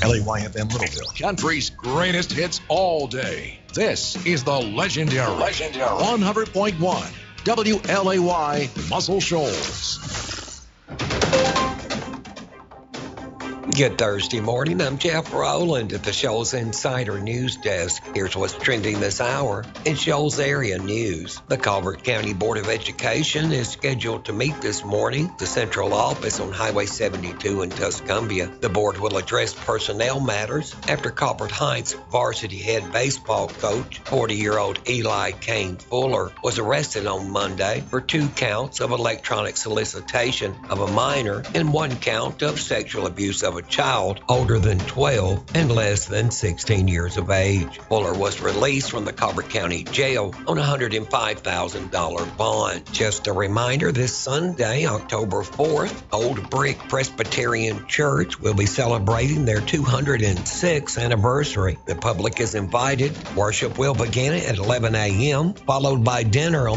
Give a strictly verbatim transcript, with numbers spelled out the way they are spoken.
L A Y F M Littleville. Country's greatest hits all day. This is the legendary, legendary one hundred point one W L A Y Muscle Shoals. Good Thursday morning. I'm Jeff Rowland at the Shoals Insider News Desk. Here's what's trending this hour in Shoals area news. The Colbert County Board of Education is scheduled to meet this morning. The central office on Highway seventy-two in Tuscumbia. The board will address personnel matters after Colbert Heights varsity head baseball coach, forty-year-old Eli Kane Fuller, was arrested on Monday for two counts of electronic solicitation of a minor and one count of sexual abuse of a child older than twelve and less than sixteen years of age. Fuller was released from the Colbert County Jail on a one hundred five thousand dollars bond. Just a reminder, this Sunday, October fourth, Old Brick Presbyterian Church will be celebrating their two hundred sixth anniversary. The public is invited. Worship will begin at eleven a.m., followed by dinner on